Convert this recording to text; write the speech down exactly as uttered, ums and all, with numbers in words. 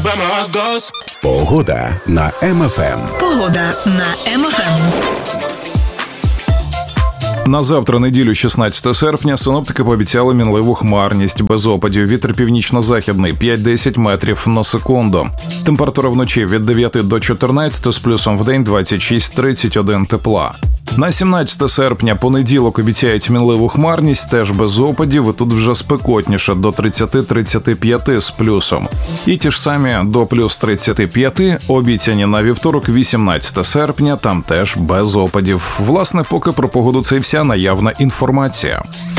Погода на Ем Еф Ем. Погода на Ем Еф Ем. На завтра, неділю, шістнадцятого серпня, синоптики пообіцяли мінливу хмарність, без опадів, вітер північно-західний п'ять-десять метрів на секунду. Температура вночі від дев'яти до чотирнадцяти, з плюсом вдень двадцять шість тридцять один тепла. На сімнадцятого серпня, понеділок, обіцяють мінливу хмарність, теж без опадів, і тут вже спекотніше, до тридцять тридцять п'ять з плюсом. І ті ж самі до плюс тридцять п'ять обіцяні на вівторок, вісімнадцятого серпня, там теж без опадів. Власне, поки про погоду це і вся наявна інформація.